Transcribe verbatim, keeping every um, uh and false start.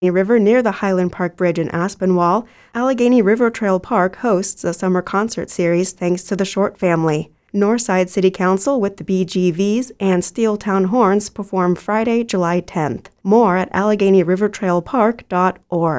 River near the Highland Park Bridge in Aspinwall, Allegheny River Trail Park hosts a summer concert series thanks to the Short family. Northside City Council with the B G Vs and Steeltown Horns perform Friday, July tenth. More at Allegheny River Trail Park dot org.